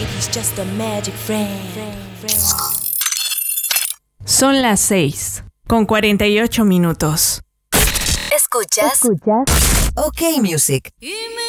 he's just a magic friend. Son las 6:48. ¿Escuchas? OK Music.